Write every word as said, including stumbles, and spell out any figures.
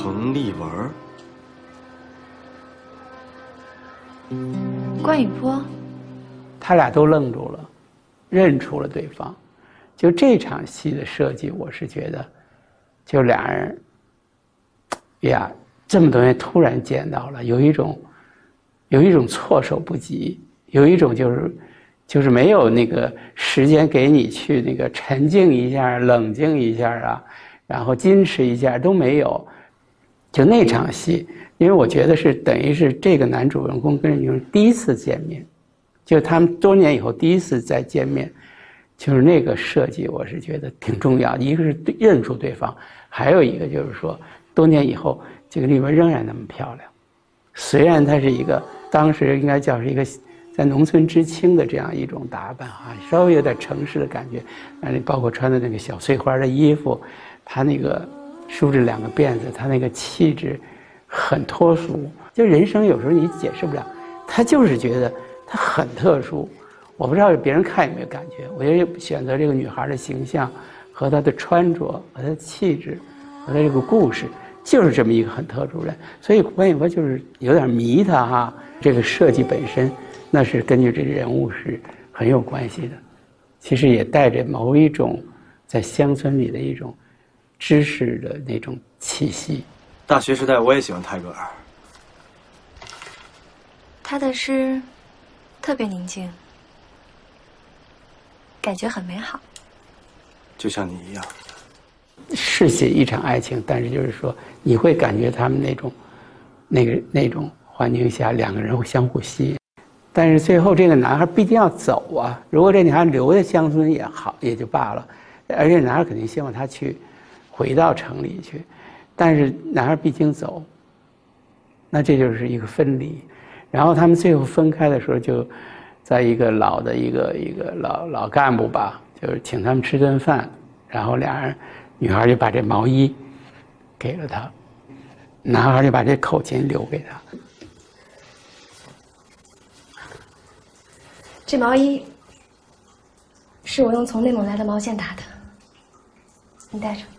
程立文。 关雨波， 他俩都愣住了，认出了对方。就这场戏的设计，我是觉得，就俩人呀，这么多年突然见到了，有一种有一种措手不及，有一种就是就是没有那个时间给你去那个沉静一下、冷静一下啊，然后矜持一下都没有。就那场戏，因为我觉得是等于是这个男主人公跟女主第一次见面，就他们多年以后第一次再见面，就是那个设计我是觉得挺重要的。一个是认出对方，还有一个就是说多年以后这个丽文仍然那么漂亮，虽然她是一个当时应该叫是一个在农村知青的这样一种打扮啊，稍微有点城市的感觉，但是包括穿的那个小碎花的衣服，她那个梳着两个辫子，她那个气质很脱俗。就人生有时候你解释不了，她就是觉得她很特殊。我不知道别人看有没有感觉，我觉得选择这个女孩的形象和她的穿着和她的气质和她这个故事就是这么一个很特殊人，所以关雨波就是有点迷她哈。这个设计本身那是根据这人物是很有关系的，其实也带着某一种在乡村里的一种知识的那种气息。 大学时代我也喜欢泰戈尔， 他的诗特别宁静，感觉很美好， 就像你一样。 是写一场爱情，但是就是说你会感觉他们那种那个那种环境下两个人会相互吸引，但是最后这个男孩必定要走啊，如果这女孩留在乡村也好也就罢了，而且男孩肯定希望他去回到城里去，但是男孩毕竟走，那这就是一个分离。然后他们最后分开的时候，就在一个老的一个一个老老干部吧，就是请他们吃顿饭，然后俩人女孩就把这毛衣给了他，男孩就把这口琴留给他。 这毛衣是我用从内蒙来的毛线打的，你带着。